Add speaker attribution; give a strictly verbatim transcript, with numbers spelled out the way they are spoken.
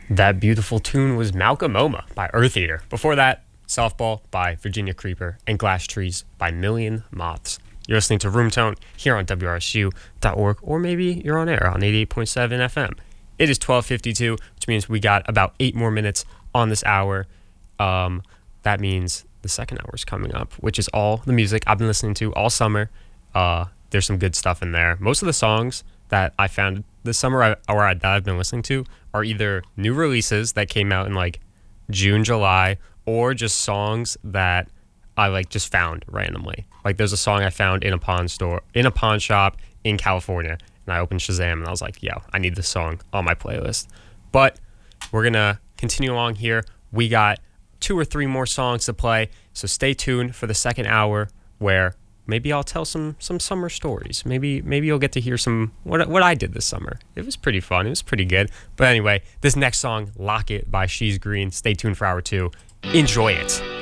Speaker 1: That beautiful tune was Malcolm Moma by Earth Eater. Before that, Softball by Virginia Creeper and Glass Trees by Million Moths. You're listening to Room Tone here on W R S U dot org, or maybe you're on air on eighty-eight point seven F M. It is twelve fifty-two, which means we got about eight more minutes on this hour. Um, that means the second hour is coming up, which is all the music I've been listening to all summer. Uh, there's some good stuff in there. Most of the songs that I found this summer I, or I, that I've been listening to are either new releases that came out in like June, July, or just songs that I like just found randomly. Like there's a song I found in a pawn store, in a pawn shop in California, and I opened Shazam and I was like, yo, I need this song on my playlist. But we're gonna continue along here. We got two or three more songs to play, so stay tuned for the second hour where maybe I'll tell some some summer stories. Maybe maybe you'll get to hear some what what I did this summer. It was pretty fun. It was pretty good. But anyway, this next song, Lock It by She's Green. Stay tuned for hour two. Enjoy it.